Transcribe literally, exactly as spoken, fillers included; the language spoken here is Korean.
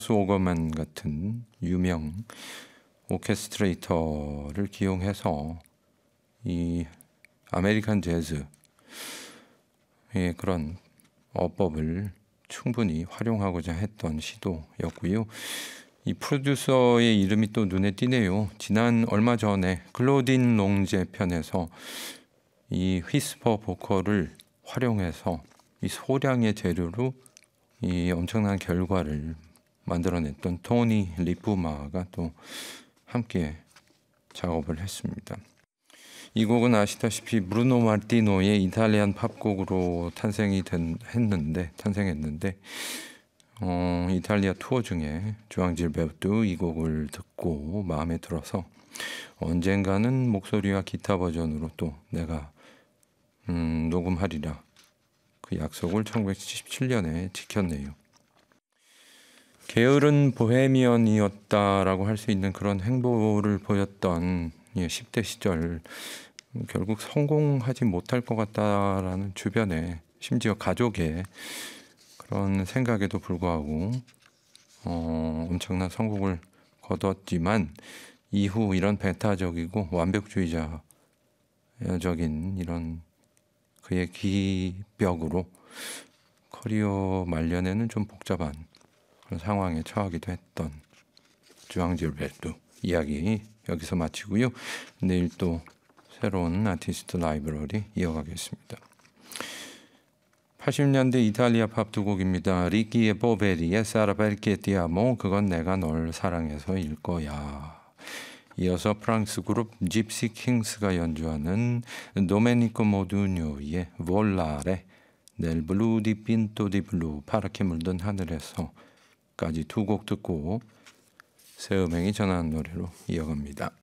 오거만 같은 유명 오케스트레이터를 기용해서 이 아메리칸 재즈의 그런 어법을 충분히 활용하고자 했던 시도였고요. 이 프로듀서의 이름이 또 눈에 띄네요. 지난 얼마 전에 클로딘 롱제 편에서 이 휘스퍼 보컬을 활용해서 이 소량의 재료로 이 엄청난 결과를 만들어냈던 토니 리푸마가 또 함께 작업을 했습니다. 이 곡은 아시다시피 브루노 마르티노의 이탈리안 팝곡으로 탄생이 된, 했는데 탄생했는데 어, 이탈리아 투어 중에 주앙 질베르토 이 곡을 듣고 마음에 들어서 언젠가는 목소리와 기타 버전으로 또 내가 음, 녹음하리라 그 약속을 천구백칠십칠 년에 지켰네요. 게으른 보헤미언이었다라고 할 수 있는 그런 행보를 보였던 예, 십 대 시절 결국 성공하지 못할 것 같다라는 주변에 심지어 가족의 그런 생각에도 불구하고 어, 엄청난 성공을 거뒀지만 이후 이런 배타적이고 완벽주의자적인 이런 그의 기벽으로 커리어 말년에는 좀 복잡한 그런 상황에 처하기도 했던 주앙 질베르토 이야기 여기서 마치고요. 내일 또 새로운 아티스트 라이브러리 이어가겠습니다. 팔십 년대 이탈리아 팝 두 곡입니다. 리키의 보베리의 사라 벨케 티 아모 그건 내가 널 사랑해서일 거야. 이어서 프랑스 그룹 집시 킹스가 연주하는 도메니코 모두뇨의 볼라레 넬 블루 디 핀토 디 블루 파랗게 물든 하늘에서까지 두 곡 듣고 새 음행이 전하는 노래로 이어갑니다.